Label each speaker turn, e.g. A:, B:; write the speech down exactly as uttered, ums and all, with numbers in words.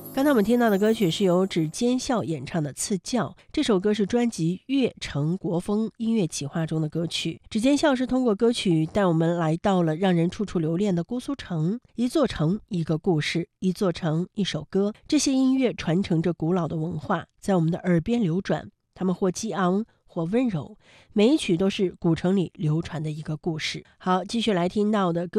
A: 刚才我们听到的歌曲是由指尖笑演唱的《赐教》，这首歌是专辑《乐成国风》音乐企划中的歌曲。指尖笑是通过歌曲带我们来到了让人处处留恋的姑苏城，一座城一个故事，一座城一首歌，这些音乐传承着古老的文化，在我们的耳边流转，它们或激昂或温柔，每一曲都是古城里流传的一个故事。好，继续来听到的歌